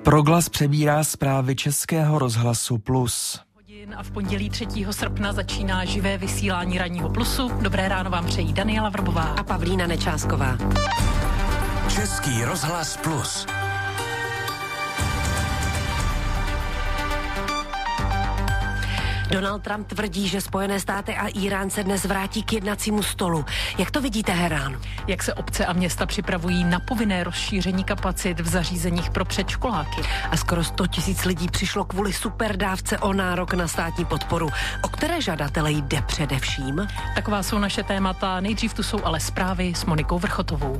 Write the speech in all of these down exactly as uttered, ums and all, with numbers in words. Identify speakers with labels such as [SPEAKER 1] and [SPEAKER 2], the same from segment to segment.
[SPEAKER 1] Proglas přebírá zprávy Českého rozhlasu Plus.
[SPEAKER 2] A v pondělí třetího srpna začíná živé vysílání Ranního Plusu. Dobré ráno vám přejí Daniela Vrbová
[SPEAKER 3] a Pavlína Nečásková.
[SPEAKER 4] Český rozhlas Plus.
[SPEAKER 3] Donald Trump tvrdí, že Spojené státy a Írán se dnes vrátí k jednacímu stolu. Jak to vidí Teherán?
[SPEAKER 2] Jak se obce a města připravují na povinné rozšíření kapacit v zařízeních pro předškoláky?
[SPEAKER 3] A skoro sto tisíc lidí přišlo kvůli superdávce o nárok na státní podporu. O které žadatele jde především?
[SPEAKER 2] Taková jsou naše témata. Nejdřív tu jsou ale zprávy s Monikou Vrchotovou.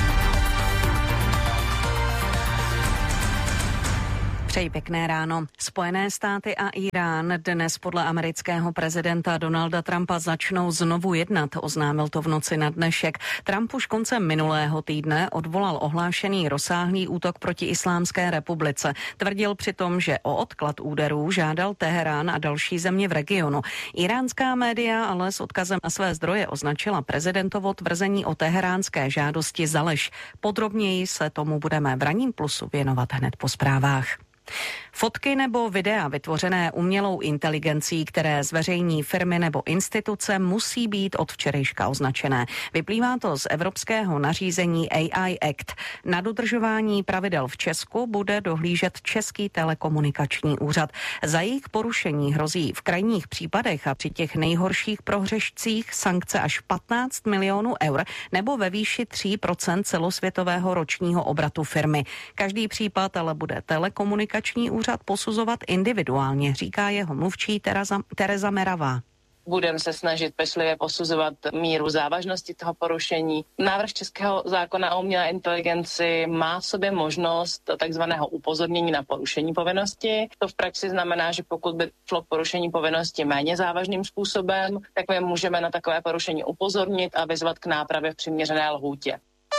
[SPEAKER 5] Přeji pěkné ráno. Spojené státy a Írán dnes podle amerického prezidenta Donalda Trumpa začnou znovu jednat, oznámil to v noci na dnešek. Trump už koncem minulého týdne odvolal ohlášený rozsáhlý útok proti Islámské republice. Tvrdil přitom, že o odklad úderů žádal Teherán a další země v regionu. Iránská média ale s odkazem na své zdroje označila prezidentovo tvrzení o teheránské žádosti za lež. Podrobněji se tomu budeme v Ranním Plusu věnovat hned po zprávách. Fotky nebo videa vytvořené umělou inteligencí, které zveřejní firmy nebo instituce, musí být od včerejška označené. Vyplývá to z evropského nařízení A I Act. Na dodržování pravidel v Česku bude dohlížet Český telekomunikační úřad. Za jejich porušení hrozí v krajních případech a při těch nejhorších prohřešcích sankce až patnáct milionů eur nebo ve výši tři procenta celosvětového ročního obratu firmy. Každý případ ale bude telekomunikační úřad posuzovat individuálně, říká jeho mluvčí Tereza, Tereza Meravá.
[SPEAKER 6] Budeme se snažit pečlivě posuzovat míru závažnosti toho porušení. Návrh českého zákona o umělé inteligenci má v sobě možnost takzvaného upozornění na porušení povinnosti. To v praxi znamená, že pokud by šlo porušení povinnosti méně závažným způsobem, tak my můžeme na takové porušení upozornit a vyzvat k nápravě v přiměřené lhůtě.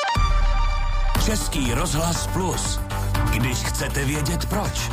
[SPEAKER 4] Český rozhlas Plus. Když chcete vědět proč.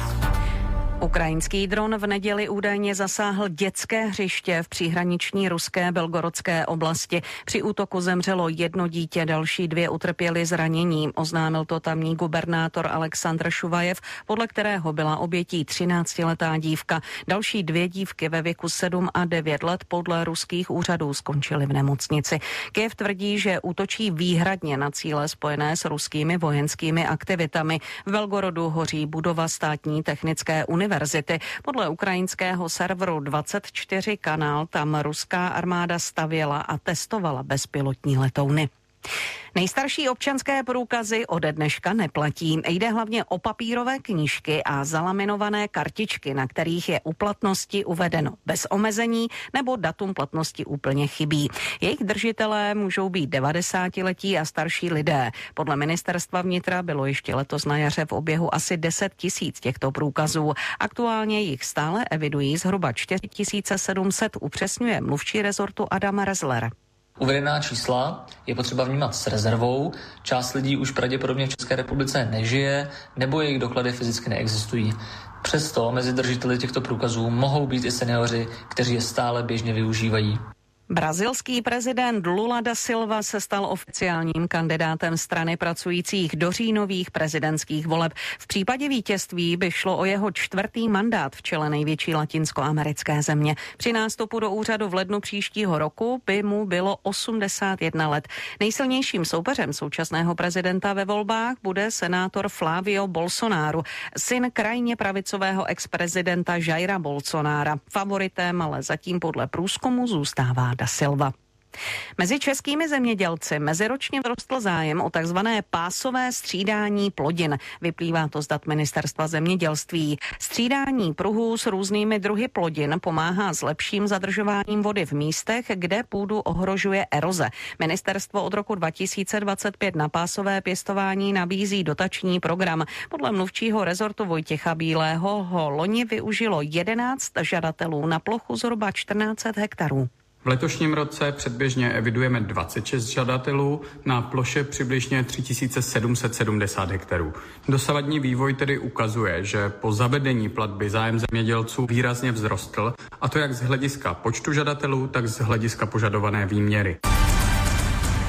[SPEAKER 5] Ukrajinský dron v neděli údajně zasáhl dětské hřiště v příhraniční ruské Belgorodské oblasti. Při útoku zemřelo jedno dítě, další dvě utrpěly zranění. Oznámil to tamní gubernátor Aleksandr Šuvajev, podle kterého byla obětí třináctiletá dívka. Další dvě dívky ve věku sedm a devět let podle ruských úřadů skončily v nemocnici. Kyjev tvrdí, že útočí výhradně na cíle spojené s ruskými vojenskými aktivitami. V Belgorodu hoří budova státní technické univerzity. Podle ukrajinského serveru dvacet čtyři kanál tam ruská armáda stavěla a testovala bezpilotní letouny. Nejstarší občanské průkazy ode dneška neplatí. Jde hlavně o papírové knížky a zalaminované kartičky, na kterých je u platnosti uvedeno bez omezení nebo datum platnosti úplně chybí. Jejich držitelé můžou být devadesátiletí a starší lidé. Podle ministerstva vnitra bylo ještě letos na jaře v oběhu asi deset tisíc těchto průkazů. Aktuálně jich stále evidují zhruba čtyři tisíce sedm set, upřesňuje mluvčí rezortu Adam Rezler.
[SPEAKER 7] Uvedená čísla je potřeba vnímat s rezervou. Část lidí už pravděpodobně v České republice nežije, nebo jejich doklady fyzicky neexistují. Přesto mezi držiteli těchto průkazů mohou být i seniori, kteří je stále běžně využívají.
[SPEAKER 5] Brazilský prezident Lula da Silva se stal oficiálním kandidátem strany pracujících do říjnových prezidentských voleb. V případě vítězství by šlo o jeho čtvrtý mandát v čele největší latinskoamerické země. Při nástupu do úřadu v lednu příštího roku by mu bylo osmdesát jedna let. Nejsilnějším soupeřem současného prezidenta ve volbách bude senátor Flávio Bolsonaro, syn krajně pravicového ex-prezidenta Jaira Bolsonara. Favoritem ale zatím podle průzkumu zůstává da Silva. Mezi českými zemědělci meziročně vzrostl zájem o takzvané pásové střídání plodin. Vyplývá to z dat ministerstva zemědělství. Střídání pruhů s různými druhy plodin pomáhá s lepším zadržováním vody v místech, kde půdu ohrožuje eroze. Ministerstvo od roku dva tisíce dvacet pět na pásové pěstování nabízí dotační program. Podle mluvčího rezortu Vojtěcha Bílého ho loni využilo jedenáct žadatelů na plochu zhruba čtrnáct set hektarů.
[SPEAKER 8] V letošním roce předběžně evidujeme dvacet šest žadatelů na ploše přibližně tři tisíce sedm set sedmdesát hektarů. Dosavadní vývoj tedy ukazuje, že po zavedení platby zájem zemědělců výrazně vzrostl, a to jak z hlediska počtu žadatelů, tak z hlediska požadované výměry.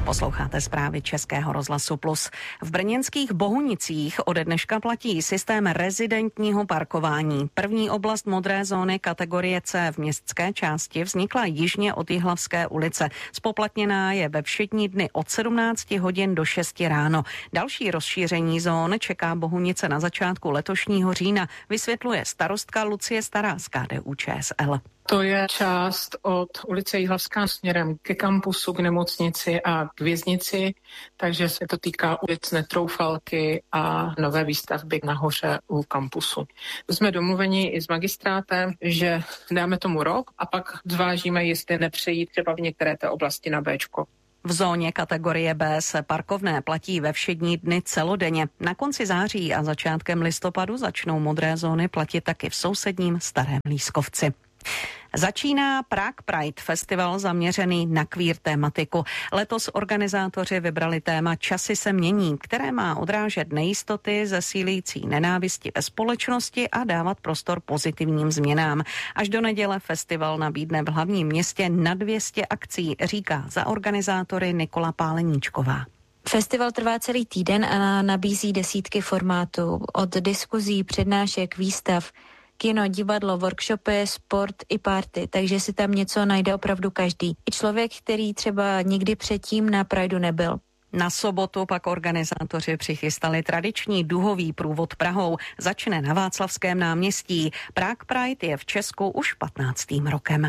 [SPEAKER 5] Posloucháte zprávy Českého rozhlasu Plus. V brněnských Bohunicích ode dneška platí systém rezidentního parkování. První oblast modré zóny kategorie C v městské části vznikla jižně od Jihlavské ulice. Spoplatněná je ve všední dny od sedmnácti hodin do šesti ráno. Další rozšíření zón čeká Bohunice na začátku letošního října, vysvětluje starostka Lucie Stará z K D U Č S L.
[SPEAKER 9] To je část od ulice Jihlavská směrem ke kampusu, k nemocnici a k věznici, takže se to týká ulic Netroufalky a nové výstavby nahoře u kampusu. Jsme domluveni i s magistrátem, že dáme tomu rok a pak zvážíme, jestli nepřejít třeba v některé té oblasti na Béčko.
[SPEAKER 5] V zóně kategorie B se parkovné platí ve všední dny celodenně. Na konci září a začátkem listopadu začnou modré zóny platit taky v sousedním Starém Lískovci. Začíná Prague Pride, festival zaměřený na queer tématiku. Letos organizátoři vybrali téma Časy se mění, které má odrážet nejistoty, zesílící nenávisti ve společnosti a dávat prostor pozitivním změnám. Až do neděle festival nabídne v hlavním městě na dvě stě akcí, říká za organizátory Nikola Páleníčková.
[SPEAKER 10] Festival trvá celý týden a nabízí desítky formátů, od diskuzí, přednášek, výstav, kino, divadlo, workshopy, sport i party, takže si tam něco najde opravdu každý. I člověk, který třeba nikdy předtím na Prideu nebyl.
[SPEAKER 5] Na sobotu pak organizátoři přichystali tradiční duhový průvod Prahou. Začne na Václavském náměstí. Prague Pride je v Česku už patnáctým rokem.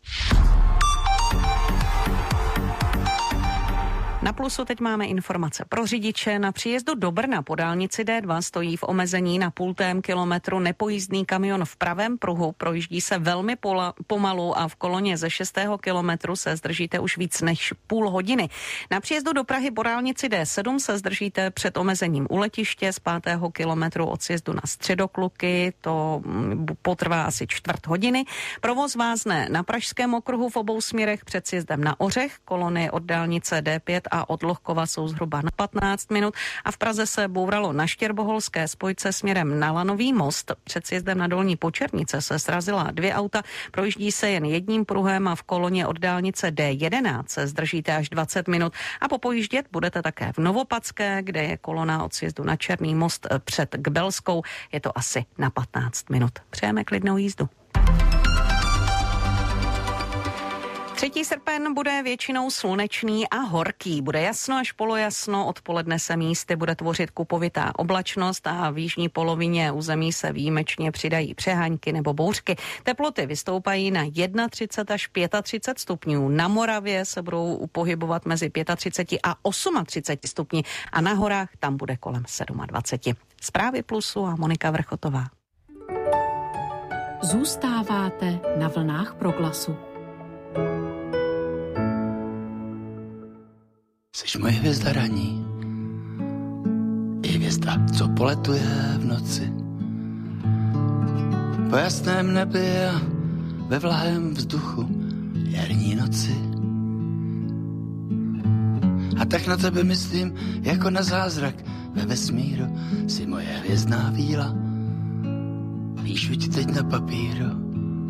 [SPEAKER 5] Na Plusu teď máme informace pro řidiče. Na příjezdu do Brna po dálnici D dva stojí v omezení na půl tém kilometru nepojízdný kamion v pravém pruhu. Projíždí se velmi pola, pomalu a v koloně ze šestého kilometru se zdržíte už víc než půl hodiny. Na příjezdu do Prahy po dálnici D sedm se zdržíte před omezením u letiště z pátého kilometru od sjezdu na Středokluky. To potrvá asi čtvrt hodiny. Provoz vázne na Pražském okruhu v obou směrech před sjezdem na Ořech. Kolony od dálnice D pět a od Lohkova jsou zhruba na patnáct minut a v Praze se bouralo na Štěrboholské spojce směrem na Lanový most. Před sjezdem na Dolní Počernice se srazila dvě auta, projíždí se jen jedním pruhem a v koloně od dálnice D jedenáct se zdržíte až dvacet minut a popojíždět budete také v Novopadské, kde je kolona od sjezdu na Černý most před Gbelskou. Je to asi na patnáct minut. Přejeme klidnou jízdu. třetí srpen bude většinou slunečný a horký. Bude jasno až polojasno, odpoledne se místy bude tvořit kupovitá oblačnost a v jižní polovině území se výjimečně přidají přeháňky nebo bouřky. Teploty vystoupají na třicet jedna až třicet pět stupňů. Na Moravě se budou pohybovat mezi třicet pět a třicet osm stupni a na horách tam bude kolem dvacet sedm. Zprávy Plusu a Monika Vrchotová.
[SPEAKER 11] Zůstáváte na vlnách Proglasu.
[SPEAKER 12] Jseš moje hvězda raní, i hvězda, co poletuje v noci. Po jasném nebi a ve vlahém vzduchu jarní noci. A tak na tebe myslím, jako na zázrak ve vesmíru. Jsi moje hvězdná víla, píšu ti teď na papíru.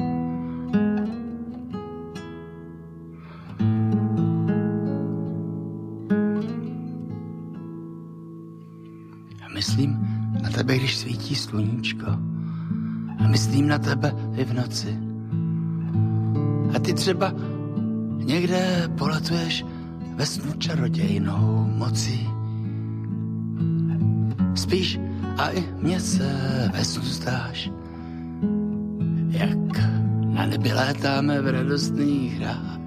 [SPEAKER 12] Myslím na tebe, když svítí sluníčko. A myslím na tebe i v noci. A ty třeba někde poletuješ ve snu čarodějnou mocí. Spíš a i mě se ve snu zdáš, jak na nebi létáme v radostných hrách.